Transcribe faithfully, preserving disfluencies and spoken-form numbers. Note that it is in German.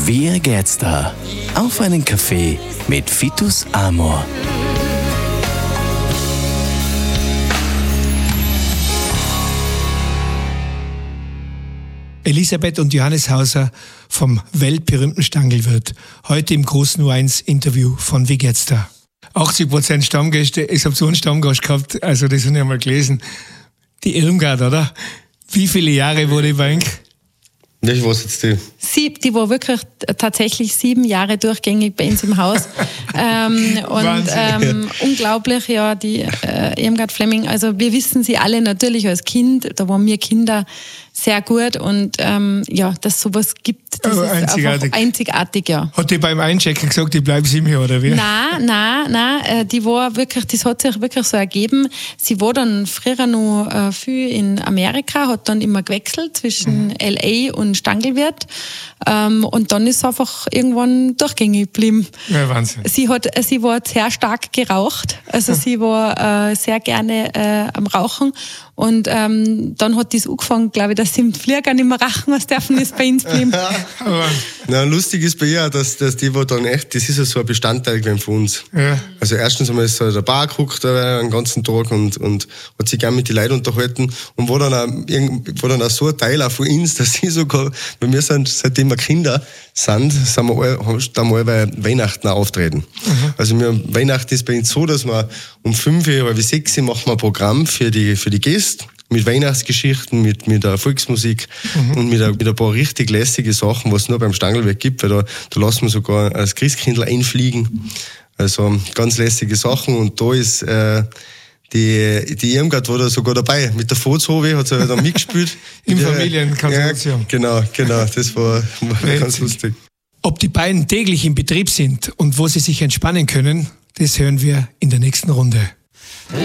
Wie geht's da? Auf einen Kaffee mit Vitus Amor. Elisabeth und Johannes Hauser vom weltberühmten Stangelwirt. Heute im großen U eins Interview von Wie geht's da? achtzig Prozent Stammgäste, ich habe so einen Stammgast gehabt, also das habe ich mal gelesen. Die Irmgard, oder? Wie viele Jahre wurde ich bei euch? Ich weiß jetzt die. Sieb, die war wirklich tatsächlich sieben Jahre durchgängig bei uns im Haus. ähm, und ähm, unglaublich, ja, die äh, Irmgard Flemming, also wir wissen sie alle natürlich als Kind, da waren wir Kinder sehr gut und ähm, ja, dass es sowas gibt, das oh, ist einzigartig. einfach einzigartig, ja. Hat die beim Einchecken gesagt, ich bleibe sieben Jahre, oder wie? Nein, nein, nein, die war wirklich, das hat sich wirklich so ergeben. Sie war dann früher noch äh, viel in Amerika, hat dann immer gewechselt zwischen mhm. L A und Stangelwirt ähm, und dann ist sie einfach irgendwann durchgängig geblieben. Ja, Wahnsinn. Sie hat, sie war sehr stark geraucht, also sie war äh, sehr gerne äh, am Rauchen und ähm, dann hat das angefangen, glaube ich, dass sie im Flieger nicht mehr rauchen, was dürfen ist bei uns geblieben. Na, lustig ist bei ihr, dass, dass die war dann echt, das ist ja so ein Bestandteil gewesen von uns. Ja. Also erstens einmal ist sie in der Bar geguckt äh, den ganzen Tag und, und hat sich gerne mit den Leuten unterhalten und war dann, auch, war dann auch so ein Teil auch von uns, dass sie sogar, weil wir sind, seitdem wir Kinder sind, sind wir all, haben da mal bei Weihnachten auch auftreten. Mhm. Also wir, Weihnachten ist bei uns so, dass wir um fünf Uhr oder sechs Uhr machen wir ein Programm für die, für die Gäste. Mit Weihnachtsgeschichten, mit, mit der Volksmusik mhm. und mit, mit ein paar richtig lässige Sachen, was es nur beim Stangelwirt gibt, weil da, da lassen wir sogar als Christkindl einfliegen. Also ganz lässige Sachen und da ist äh, die, die Irmgard war da sogar dabei. Mit der Fotzhove hat sie da mitgespielt. Im Familienkonsortium. Ja, genau, genau, das war, war ganz lustig. Ob die beiden täglich im Betrieb sind und wo sie sich entspannen können, das hören wir in der nächsten Runde.